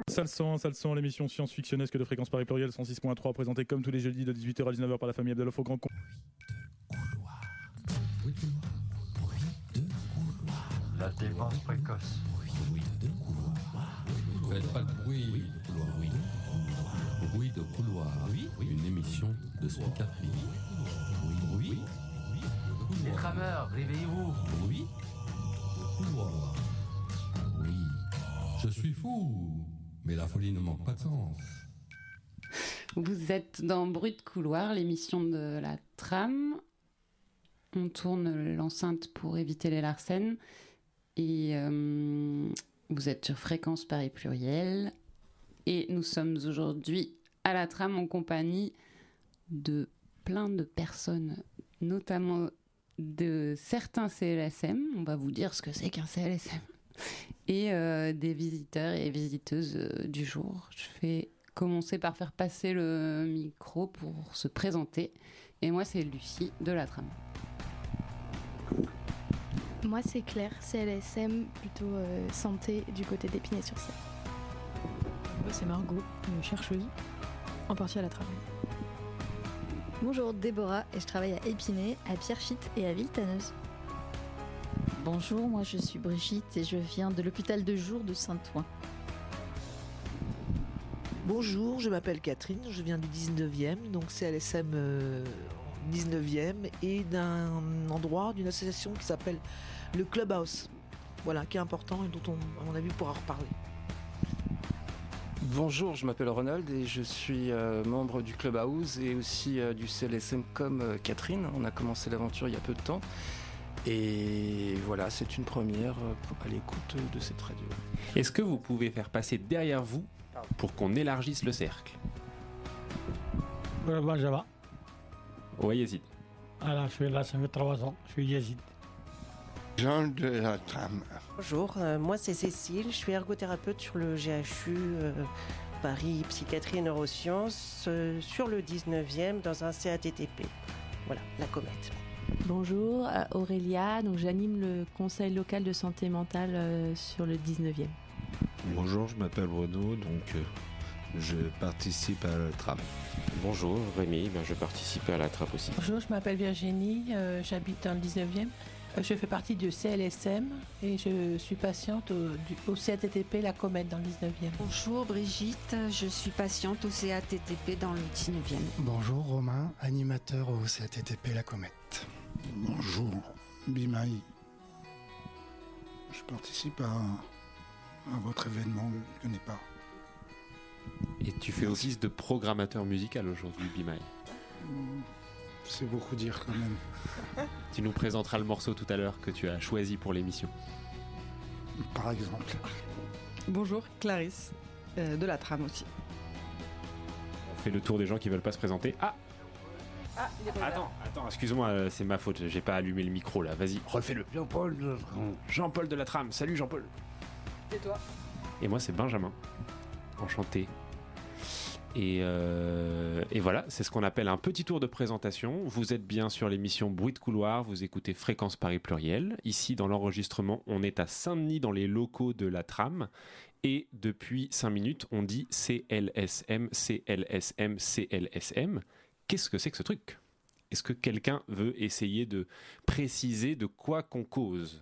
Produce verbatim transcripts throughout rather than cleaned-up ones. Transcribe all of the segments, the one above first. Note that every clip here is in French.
Ça le sent, ça le sent, l'émission science-fictionnesque de Fréquence Paris Pluriel cent six point trois, présentée comme tous les jeudis de dix-huit heures à dix-neuf heures par la famille Abdallah au Grand Con. La démence précoce. Faites pas de bruit. Bruit de couloir. Une émission de Spookafri. Bruit. Les trameurs, réveillez-vous. Bruit. Couloir. Oui. Je suis fou. Mais la folie ne manque pas de sens. Vous êtes dans Bruit de couloir, l'émission de la tram. On tourne l'enceinte pour éviter les larcènes. Et euh, vous êtes sur Fréquence Paris Pluriel. Et nous sommes aujourd'hui à la tram en compagnie de plein de personnes, notamment de certains C L S M. On va vous dire ce que c'est qu'un C L S M. Et euh, des visiteurs et visiteuses euh, du jour. Je vais commencer par faire passer le micro pour se présenter. Et moi, c'est Lucie de la tram. Moi, c'est Claire, C L S M, plutôt euh, santé du côté d'Épinay-sur-Seine. Moi, c'est Margot, une chercheuse, en partie à la tram. Bonjour, Déborah, et je travaille à Épinay, à Pierrefitte et à Villetaneuse. Bonjour, moi je suis Brigitte et je viens de l'hôpital de jour de Saint-Ouen. Bonjour, je m'appelle Catherine, je viens du dix-neuvième, donc C L S M euh, dix-neuvième, et d'un endroit, d'une association qui s'appelle le Clubhouse. Voilà, qui est important et dont on, à mon avis, pourra reparler. Bonjour, je m'appelle Ronald et je suis euh, membre du Clubhouse et aussi euh, du C L S M comme euh, Catherine. On a commencé l'aventure il y a peu de temps. Et voilà, c'est une première à l'écoute de cette radio. Est-ce que vous pouvez faire passer derrière vous pour qu'on élargisse le cercle? Euh, Benjamin. Ouais, Yazid. Alors, je suis là, ça fait trois ans, je suis Yazid. Jean de la tram. Bonjour, euh, moi c'est Cécile, je suis ergothérapeute sur le G H U euh, Paris Psychiatrie et Neurosciences euh, sur le dix-neuvième dans un C A T T P. Voilà, la comète. Bonjour, Aurélia, donc j'anime le conseil local de santé mentale euh, sur le dix-neuvième. Bonjour, je m'appelle Bruno, donc euh, je participe à la tram. Bonjour, Rémi, ben, je participe à la tram aussi. Bonjour, je m'appelle Virginie, euh, j'habite dans le dix-neuvième. Euh, je fais partie du C L S M et je suis patiente au, du, au C A T T P La Comète dans le dix-neuvième. Bonjour Brigitte, je suis patiente au C A T T P dans le dix-neuvième. Bonjour Romain, animateur au C A T T P La Comète. Bonjour, Bimaï. Je participe à, à votre événement, je ne connais pas. Et tu fais office de programmateur musical aujourd'hui, Bimaï. C'est beaucoup dire quand même. Tu nous présenteras le morceau tout à l'heure que tu as choisi pour l'émission. Par exemple. Bonjour, Clarisse, euh, de la tram aussi. On fait le tour des gens qui veulent pas se présenter. Ah Ah, il est pas Attends, attends, excuse-moi, c'est ma faute, j'ai pas allumé le micro là, vas-y, refais-le. Jean-Paul de la tram. Jean-Paul de la tram, salut Jean-Paul. Et toi? Et moi c'est Benjamin, enchanté. Et, euh, et voilà, c'est ce qu'on appelle un petit tour de présentation. Vous êtes bien sur l'émission Bruit de couloir, vous écoutez Fréquence Paris Pluriel. Ici dans l'enregistrement, on est à Saint-Denis dans les locaux de la tram. Et depuis cinq minutes, on dit C L S M, C L S M, C L S M. Qu'est-ce que c'est que ce truc? Est-ce que quelqu'un veut essayer de préciser de quoi qu'on cause?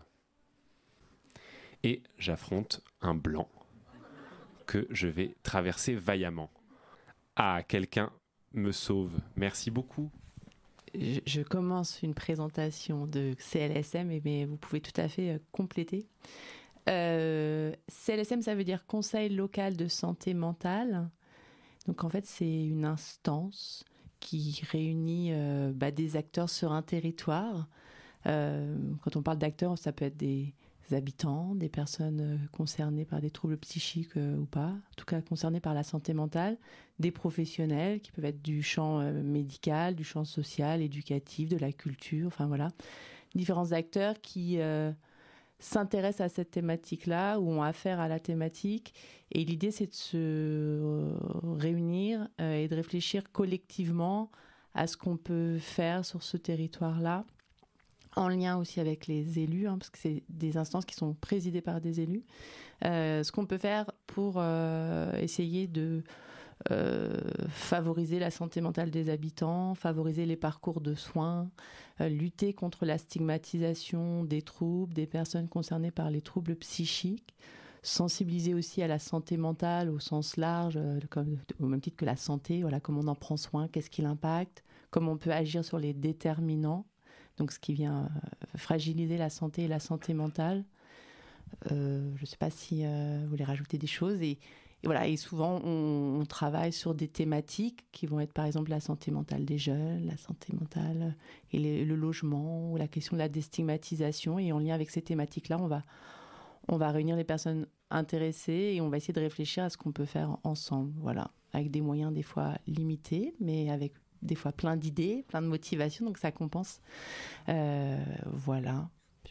Et j'affronte un blanc que je vais traverser vaillamment. Ah, quelqu'un me sauve. Merci beaucoup. Je, je commence une présentation de C L S M, mais vous pouvez tout à fait euh, compléter. Euh, C L S M, ça veut dire Conseil local de santé mentale. Donc en fait, c'est une instance qui réunit euh, bah, des acteurs sur un territoire. Euh, quand on parle d'acteurs, ça peut être des habitants, des personnes euh, concernées par des troubles psychiques euh, ou pas, en tout cas concernées par la santé mentale, des professionnels qui peuvent être du champ euh, médical, du champ social, éducatif, de la culture, enfin voilà, différents acteurs qui euh, s'intéressent à cette thématique-là ou ont affaire à la thématique. Et l'idée, c'est de se euh, réunir euh, et de réfléchir collectivement à ce qu'on peut faire sur ce territoire-là en lien aussi avec les élus, hein, parce que c'est des instances qui sont présidées par des élus. Euh, ce qu'on peut faire pour euh, essayer de euh, favoriser la santé mentale des habitants, favoriser les parcours de soins, euh, lutter contre la stigmatisation des troubles, des personnes concernées par les troubles psychiques, sensibiliser aussi à la santé mentale au sens large, euh, comme, au même titre que la santé, voilà, comment on en prend soin, qu'est-ce qui l'impacte, comment on peut agir sur les déterminants, donc ce qui vient euh, fragiliser la santé et la santé mentale. Euh, je ne sais pas si euh, vous voulez rajouter des choses. Et, et voilà, et souvent, on, on travaille sur des thématiques qui vont être, par exemple, la santé mentale des jeunes, la santé mentale et les, le logement, ou la question de la déstigmatisation. Et en lien avec ces thématiques-là, on va, on va réunir les personnes intéressées et on va essayer de réfléchir à ce qu'on peut faire ensemble. Voilà, avec des moyens des fois limités, mais avec des fois plein d'idées, plein de motivations, donc ça compense. Euh, voilà.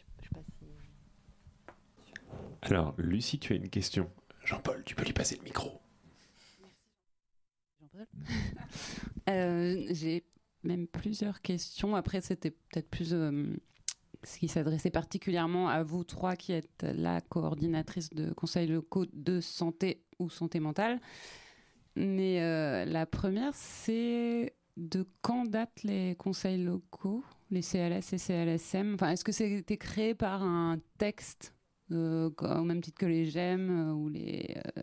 Alors, Lucie, tu as une question. Jean-Paul, tu peux lui passer le micro. euh, J'ai même plusieurs questions. Après, c'était peut-être plus euh, ce qui s'adressait particulièrement à vous trois qui êtes la coordinatrice de conseils locaux de santé ou santé mentale. Mais euh, la première, c'est de quand datent les conseils locaux, les C L S et C L S M? Enfin, est-ce que c'était créé par un texte Euh, au même titre que les G E M euh, ou les euh,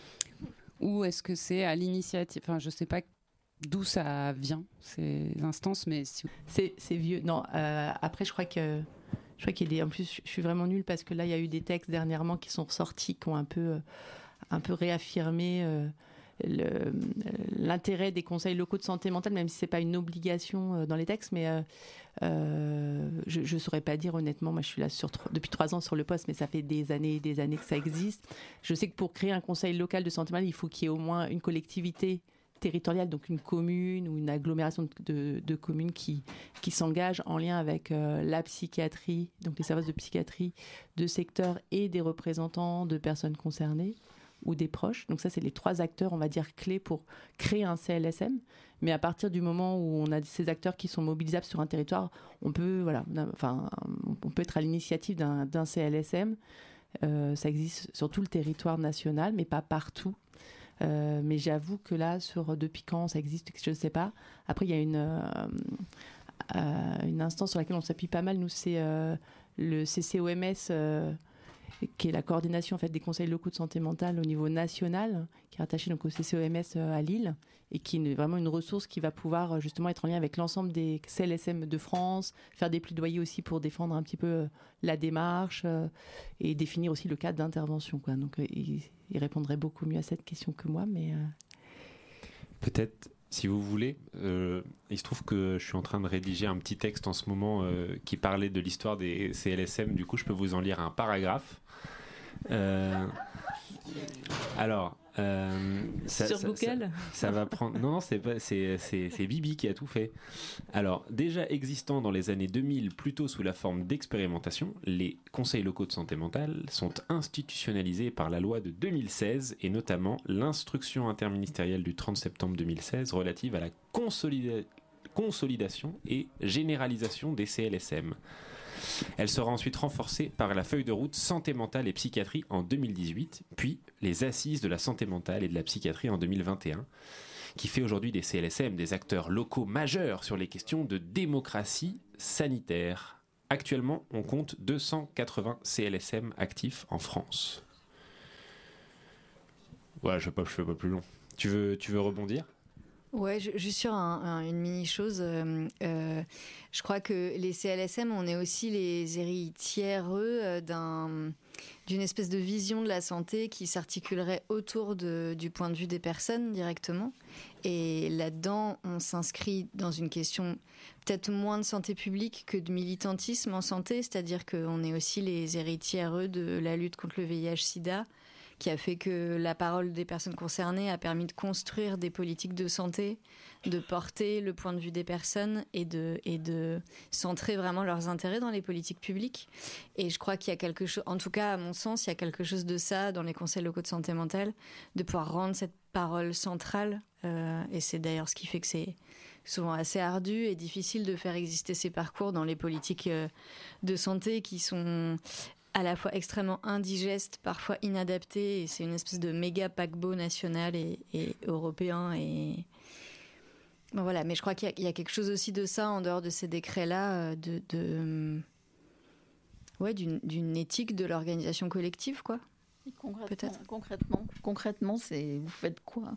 ou est-ce que c'est à l'initiative, enfin je sais pas d'où ça vient ces instances, mais si... c'est c'est vieux. Non, euh, après je crois que je crois qu'il est en plus je suis vraiment nulle parce que là il y a eu des textes dernièrement qui sont ressortis qui ont un peu euh, un peu réaffirmé euh, Le, l'intérêt des conseils locaux de santé mentale, même si c'est pas une obligation dans les textes, mais euh, euh, je ne saurais pas dire honnêtement. Moi, je suis là sur, depuis trois ans sur le poste, mais ça fait des années et des années que ça existe. Je sais que pour créer un conseil local de santé mentale, il faut qu'il y ait au moins une collectivité territoriale, donc une commune ou une agglomération de, de, de communes qui, qui s'engagent en lien avec euh, la psychiatrie, donc les services de psychiatrie de secteur et des représentants de personnes concernées ou des proches. Donc ça, c'est les trois acteurs, on va dire, clés pour créer un C L S M. Mais à partir du moment où on a ces acteurs qui sont mobilisables sur un territoire, on peut, voilà, enfin, on peut être à l'initiative d'un, d'un C L S M. Euh, ça existe sur tout le territoire national, mais pas partout. Euh, mais j'avoue que là, sur depuis quand ça existe, je ne sais pas. Après, il y a une, euh, euh, une instance sur laquelle on s'appuie pas mal. Nous, c'est euh, le C C O M S, euh, qui est la coordination en fait, des conseils locaux de santé mentale au niveau national, qui est rattaché donc, au C C O M S à Lille, et qui est vraiment une ressource qui va pouvoir justement être en lien avec l'ensemble des C L S M de France, faire des plaidoyers aussi pour défendre un petit peu la démarche euh, et définir aussi le cadre d'intervention. Quoi. Donc euh, il, il répondrait beaucoup mieux à cette question que moi, mais... Euh... Peut-être... Si vous voulez, euh, il se trouve que je suis en train de rédiger un petit texte en ce moment euh, qui parlait de l'histoire des C L S M. Du coup, je peux vous en lire un paragraphe. Euh, alors, euh, ça, sur ça, Google, ça, ça va prendre. Non, non, c'est pas. C'est, c'est, c'est Bibi qui a tout fait. Alors, déjà existant dans les années deux mille, plutôt sous la forme d'expérimentation, les conseils locaux de santé mentale sont institutionnalisés par la loi de deux mille seize et notamment l'instruction interministérielle du trente septembre deux mille seize relative à la consolida- consolidation et généralisation des C L S M. Elle sera ensuite renforcée par la feuille de route santé mentale et psychiatrie en deux mille dix-huit, puis les assises de la santé mentale et de la psychiatrie en deux mille vingt et un, qui fait aujourd'hui des C L S M des acteurs locaux majeurs sur les questions de démocratie sanitaire. Actuellement, on compte deux cent quatre-vingts C L S M actifs en France. Ouais, je ne fais, fais pas plus long. Tu veux, tu veux rebondir ? Ouais, juste sur un, un, une mini chose, euh, euh, je crois que les C L S M, on est aussi les héritières euh, d'un, d'une espèce de vision de la santé qui s'articulerait autour de, du point de vue des personnes directement. Et là-dedans, on s'inscrit dans une question peut-être moins de santé publique que de militantisme en santé, c'est-à-dire qu'on est aussi les héritières de la lutte contre le V I H sida, qui a fait que la parole des personnes concernées a permis de construire des politiques de santé, de porter le point de vue des personnes et de, et de centrer vraiment leurs intérêts dans les politiques publiques. Et je crois qu'il y a quelque chose, en tout cas à mon sens, il y a quelque chose de ça dans les conseils locaux de santé mentale, de pouvoir rendre cette parole centrale. Euh, et c'est d'ailleurs ce qui fait que c'est, souvent assez ardu et difficile de faire exister ces parcours dans les politiques euh, de santé qui sont à la fois extrêmement indigestes, parfois inadaptés, et c'est une espèce de méga paquebot national et, et européen. Et bon, voilà. Mais je crois qu'il y a, il y a quelque chose aussi de ça en dehors de ces décrets-là, de, de ouais, d'une, d'une éthique de l'organisation collective, quoi. Concrètement, Peut-être. concrètement, concrètement, c'est vous faites quoi?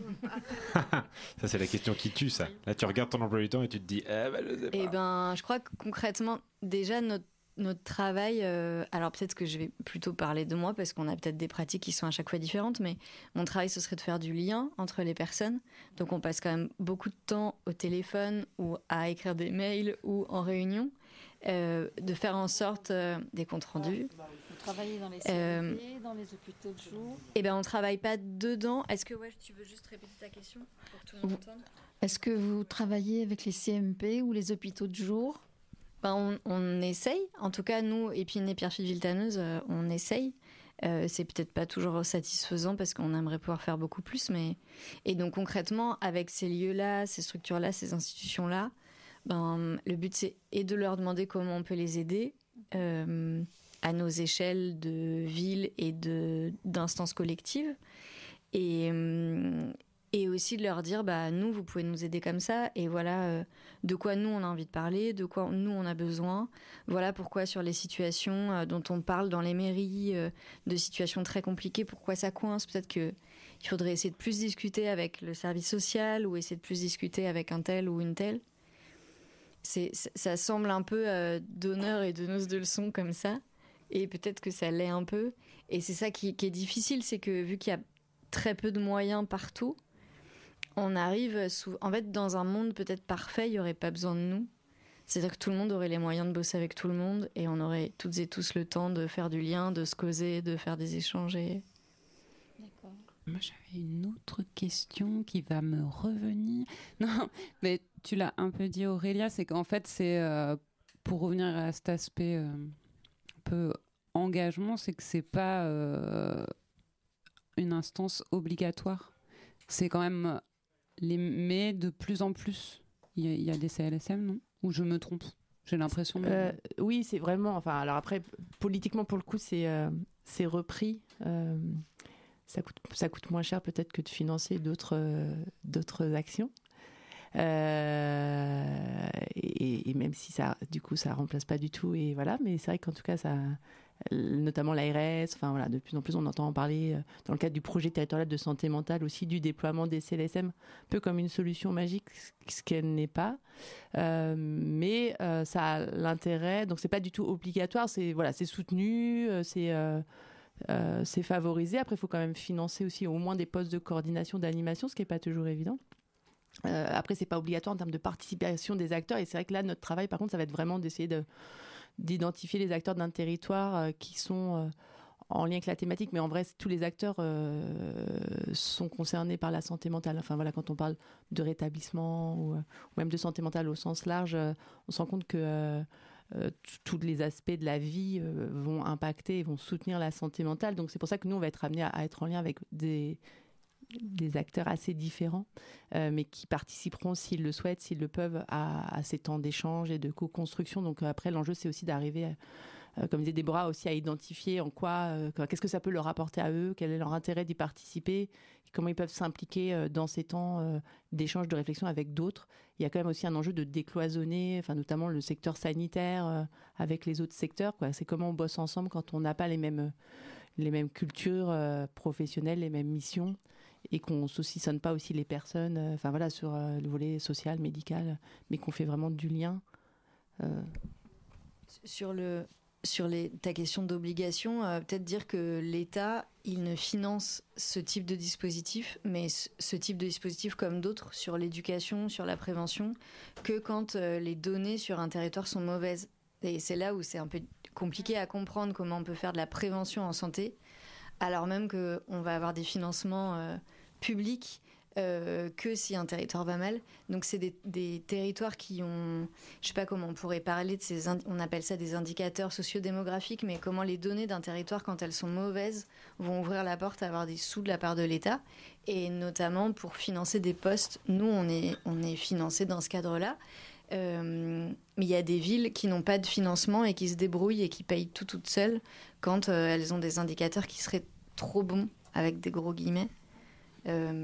Ça, c'est la question qui tue, ça. Là, tu regardes ton emploi du temps et tu te dis, eh ben, je sais pas. Eh ben, je crois que concrètement, déjà notre notre travail, euh, alors peut-être que je vais plutôt parler de moi parce qu'on a peut-être des pratiques qui sont à chaque fois différentes, mais mon travail ce serait de faire du lien entre les personnes. Donc on passe quand même beaucoup de temps au téléphone ou à écrire des mails ou en réunion, euh, de faire en sorte euh, des comptes rendus. Vous travaillez dans les C M P, euh, dans les hôpitaux de jour? Eh ben on travaille pas dedans. Est-ce que ouais, tu veux juste répéter ta question pour que tout le monde vous, entende? Est-ce que vous travaillez avec les C M P ou les hôpitaux de jour? Ben, on, on essaye, en tout cas nous, Épine et Pierrefitte Villetaneuse, euh, on essaye. Euh, c'est peut-être pas toujours satisfaisant parce qu'on aimerait pouvoir faire beaucoup plus, mais et donc concrètement avec ces lieux-là, ces structures-là, ces institutions-là, ben le but c'est et de leur demander comment on peut les aider euh, à nos échelles de ville et de d'instances collectives, et euh, Et aussi de leur dire, bah, nous, vous pouvez nous aider comme ça, et voilà euh, de quoi nous, on a envie de parler, de quoi nous, on a besoin. Voilà pourquoi sur les situations euh, dont on parle dans les mairies, euh, de situations très compliquées, pourquoi ça coince. Peut-être qu'il faudrait essayer de plus discuter avec le service social, ou essayer de plus discuter avec un tel ou une telle. C'est, ça semble un peu euh, donneur et donneuse de leçons comme ça, et peut-être que ça l'est un peu. Et c'est ça qui, qui est difficile, c'est que vu qu'il y a très peu de moyens partout, on arrive sous... En fait, dans un monde peut-être parfait, il n'y aurait pas besoin de nous. C'est-à-dire que tout le monde aurait les moyens de bosser avec tout le monde et on aurait toutes et tous le temps de faire du lien, de se causer, de faire des échanges. Et... D'accord. Moi, j'avais une autre question qui va me revenir. Non, mais tu l'as un peu dit, Aurélia, c'est qu'en fait, c'est euh, pour revenir à cet aspect euh, un peu engagement, c'est que c'est pas euh, une instance obligatoire. C'est quand même... Les, mais de plus en plus, il y, y a des C L S M, non? Ou je me trompe? J'ai l'impression. De... Euh, oui, c'est vraiment. Enfin, alors après, politiquement, pour le coup, c'est euh, c'est repris. Euh, ça coûte ça coûte moins cher peut-être que de financer d'autres euh, d'autres actions. Euh, et, et même si ça, du coup, ça remplace pas du tout. Et voilà, mais c'est vrai qu'en tout cas, ça. Notamment l'A R S, enfin voilà, de plus en plus on entend en parler dans le cadre du projet territorial de santé mentale, aussi du déploiement des C L S M, un peu comme une solution magique, ce qu'elle n'est pas, euh, mais euh, ça a l'intérêt, donc c'est pas du tout obligatoire, c'est voilà, c'est soutenu, c'est euh, euh, c'est favorisé. Après, il faut quand même financer aussi au moins des postes de coordination, d'animation, ce qui n'est pas toujours évident. Euh, après, c'est pas obligatoire en termes de participation des acteurs, et c'est vrai que là, notre travail, par contre, ça va être vraiment d'essayer de d'identifier les acteurs d'un territoire euh, qui sont euh, en lien avec la thématique, mais en vrai, tous les acteurs euh, sont concernés par la santé mentale. Enfin voilà, quand on parle de rétablissement ou, ou même de santé mentale au sens large, euh, on se rend compte que euh, euh, tous les aspects de la vie euh, vont impacter et vont soutenir la santé mentale. Donc c'est pour ça que nous, on va être amenés à, à être en lien avec des des acteurs assez différents, euh, mais qui participeront, s'ils le souhaitent, s'ils le peuvent, à, à ces temps d'échange et de co-construction. Donc euh, après, l'enjeu, c'est aussi d'arriver, à, euh, comme disait Déborah, aussi à identifier en quoi, euh, qu'est-ce que ça peut leur apporter à eux, quel est leur intérêt d'y participer, comment ils peuvent s'impliquer euh, dans ces temps euh, d'échange, de réflexion avec d'autres. Il y a quand même aussi un enjeu de décloisonner, enfin, notamment le secteur sanitaire euh, avec les autres secteurs, quoi. C'est comment on bosse ensemble quand on n'a pas les mêmes, les mêmes cultures euh, professionnelles, les mêmes missions, et qu'on ne saucissonne pas aussi les personnes, euh, enfin voilà, sur euh, le volet social, médical, mais qu'on fait vraiment du lien. Euh... Sur le, sur les, ta question d'obligation, euh, peut-être dire que l'État, il ne finance ce type de dispositif, mais ce, ce type de dispositif comme d'autres sur l'éducation, sur la prévention, que quand euh, les données sur un territoire sont mauvaises. Et c'est là où c'est un peu compliqué à comprendre comment on peut faire de la prévention en santé, alors même qu'on va avoir des financements euh, publics euh, que si un territoire va mal. Donc c'est des, des territoires qui ont, je sais pas comment on pourrait parler de ces, ind- on appelle ça des indicateurs sociodémographiques, mais comment les données d'un territoire, quand elles sont mauvaises, vont ouvrir la porte à avoir des sous de la part de l'État, et notamment pour financer des postes. Nous, on est, on est financé dans ce cadre-là. Euh, mais il y a des villes qui n'ont pas de financement et qui se débrouillent et qui payent tout toutes seules quand euh, elles ont des indicateurs qui seraient trop bons, avec des gros guillemets. Euh,